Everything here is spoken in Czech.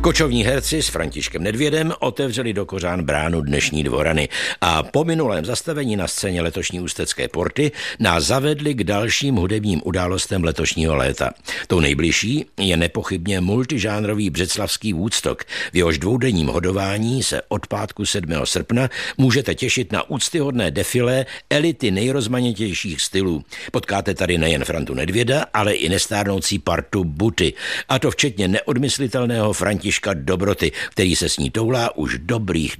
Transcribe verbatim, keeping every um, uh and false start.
Kočovní herci s Františkem Nedvědem otevřeli do kořán bránu dnešní Dvorany a po minulém zastavení na scéně letošní Ústecké porty nás zavedli k dalším hudebním událostem letošního léta. Tou nejbližší je nepochybně multižánrový břeclavský Woodstock. V jehož dvoudenním hodování se od pátku sedmého srpna můžete těšit na úctyhodné defilé elity nejrozmanitějších stylů. Potkáte tady nejen Frantu Nedvěda, ale i nestárnoucí partu Buty, a to včetně neodmyslitelného Františka Dobroty, který se s ní toulá už dobrých